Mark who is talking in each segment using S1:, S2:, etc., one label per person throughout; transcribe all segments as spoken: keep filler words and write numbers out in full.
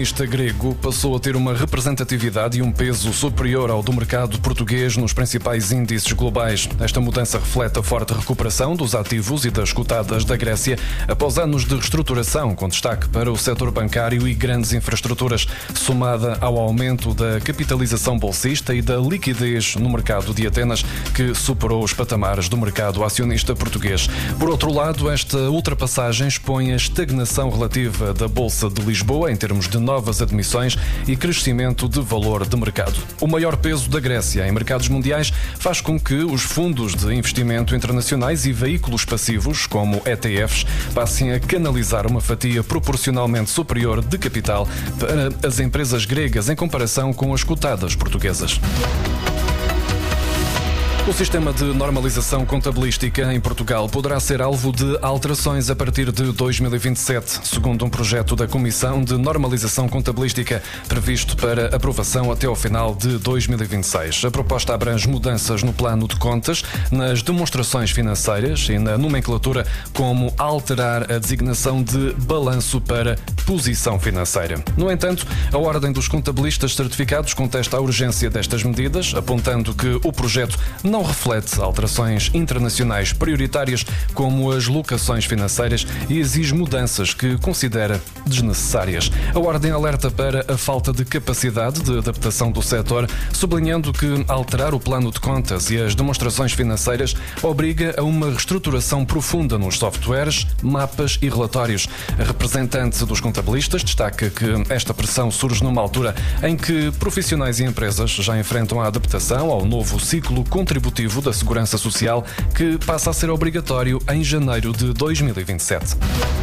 S1: O acionista grego passou a ter uma representatividade e um peso superior ao do mercado português nos principais índices globais. Esta mudança reflete a forte recuperação dos ativos e das cotadas da Grécia após anos de reestruturação, com destaque para o setor bancário e grandes infraestruturas, somada ao aumento da capitalização bolsista e da liquidez no mercado de Atenas, que superou os patamares do mercado acionista português. Por outro lado, esta ultrapassagem expõe a estagnação relativa da Bolsa de Lisboa em termos de novas admissões e crescimento de valor de mercado. O maior peso da Grécia em mercados mundiais faz com que os fundos de investimento internacionais e veículos passivos, como E T Fs, passem a canalizar uma fatia proporcionalmente superior de capital para as empresas gregas em comparação com as cotadas portuguesas. O sistema de normalização contabilística em Portugal poderá ser alvo de alterações a partir de dois mil e vinte e sete, segundo um projeto da Comissão de Normalização Contabilística previsto para aprovação até ao final de dois mil e vinte e seis. A proposta abrange mudanças no plano de contas, nas demonstrações financeiras e na nomenclatura, como alterar a designação de balanço para posição financeira. No entanto, a Ordem dos Contabilistas Certificados contesta a urgência destas medidas, apontando que o projeto não reflete alterações internacionais prioritárias como as locações financeiras e exige mudanças que considera desnecessárias. A Ordem alerta para a falta de capacidade de adaptação do setor, sublinhando que alterar o plano de contas e as demonstrações financeiras obriga a uma reestruturação profunda nos softwares, mapas e relatórios. A representante dos contabilistas destaca que esta pressão surge numa altura em que profissionais e empresas já enfrentam a adaptação ao novo ciclo contributivo da Segurança Social, que passa a ser obrigatório em janeiro de dois mil e vinte e sete.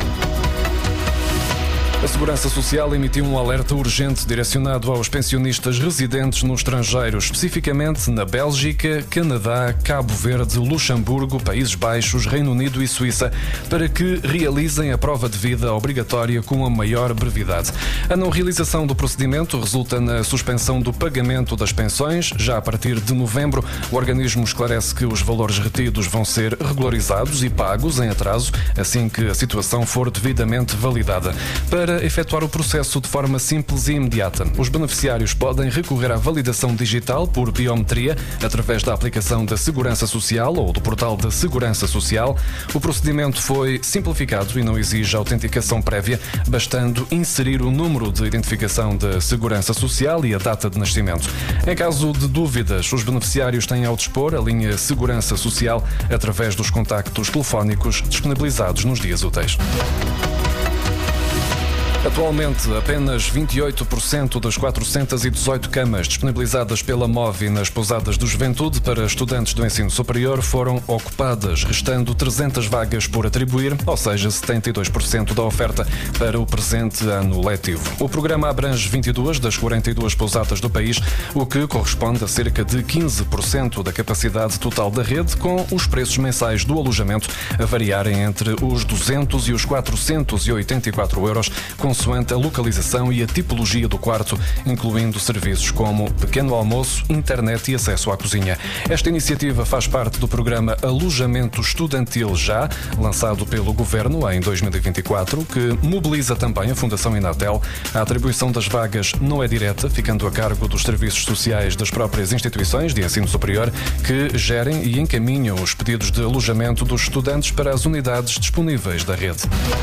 S1: A Segurança Social emitiu um alerta urgente direcionado aos pensionistas residentes no estrangeiro, especificamente na Bélgica, Canadá, Cabo Verde, Luxemburgo, Países Baixos, Reino Unido e Suíça, para que realizem a prova de vida obrigatória com a maior brevidade. A não realização do procedimento resulta na suspensão do pagamento das pensões. Já a partir de novembro, o organismo esclarece que os valores retidos vão ser regularizados e pagos em atraso, assim que a situação for devidamente validada. Para Para efetuar o processo de forma simples e imediata, os beneficiários podem recorrer à validação digital por biometria através da aplicação da Segurança Social ou do portal da Segurança Social. O procedimento foi simplificado e não exige autenticação prévia, bastando inserir o número de identificação da Segurança Social e a data de nascimento. Em caso de dúvidas, os beneficiários têm ao dispor a linha Segurança Social através dos contactos telefónicos disponibilizados nos dias úteis. Atualmente, apenas vinte e oito por cento das quatrocentas e dezoito camas disponibilizadas pela MOVI nas pousadas do Juventude para estudantes do ensino superior foram ocupadas, restando trezentas vagas por atribuir, ou seja, setenta e dois por cento da oferta para o presente ano letivo. O programa abrange vinte e duas das quarenta e duas pousadas do país, o que corresponde a cerca de quinze por cento da capacidade total da rede, com os preços mensais do alojamento a variarem entre os duzentos e os quatrocentos e oitenta e quatro euros, consoante a localização e a tipologia do quarto, incluindo serviços como pequeno almoço, internet e acesso à cozinha. Esta iniciativa faz parte do programa Alojamento Estudantil Já, lançado pelo Governo em dois mil e vinte e quatro, que mobiliza também a Fundação Inatel. A atribuição das vagas não é direta, ficando a cargo dos serviços sociais das próprias instituições de ensino superior, que gerem e encaminham os pedidos de alojamento dos estudantes para as unidades disponíveis da rede.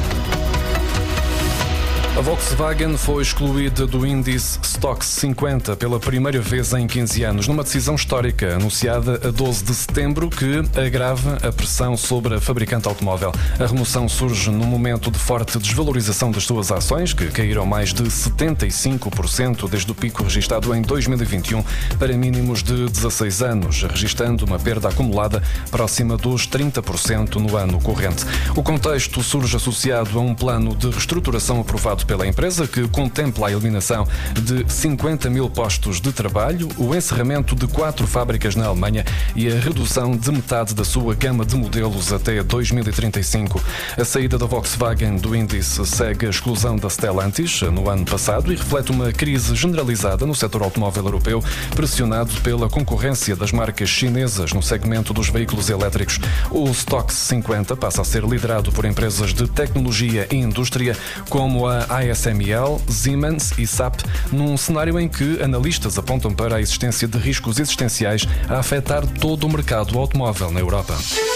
S1: A Volkswagen foi excluída do índice Stoxx cinquenta pela primeira vez em quinze anos, numa decisão histórica anunciada a doze de setembro que agrava a pressão sobre a fabricante automóvel. A remoção surge num momento de forte desvalorização das suas ações, que caíram mais de setenta e cinco por cento desde o pico registado em dois mil e vinte e um para mínimos de dezasseis anos, registando uma perda acumulada próxima dos trinta por cento no ano corrente. O contexto surge associado a um plano de reestruturação aprovado pela empresa, que contempla a eliminação de cinquenta mil postos de trabalho, o encerramento de quatro fábricas na Alemanha e a redução de metade da sua gama de modelos até dois mil e trinta e cinco. A saída da Volkswagen do índice segue a exclusão da Stellantis no ano passado e reflete uma crise generalizada no setor automóvel europeu, pressionado pela concorrência das marcas chinesas no segmento dos veículos elétricos. O Stoxx cinquenta passa a ser liderado por empresas de tecnologia e indústria como a A S M L, Siemens e S A P, num cenário em que analistas apontam para a existência de riscos existenciais a afetar todo o mercado automóvel na Europa.